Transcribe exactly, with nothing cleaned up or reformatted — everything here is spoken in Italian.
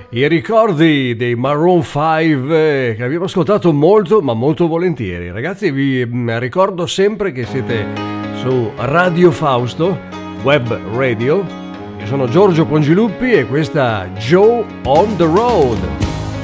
I ricordi dei Maroon cinque eh, che abbiamo ascoltato molto ma molto volentieri. Ragazzi, vi mh, ricordo sempre che siete su Radio Fausto, web radio. Io sono Giorgio Pongiluppi e questa Joe on the Road.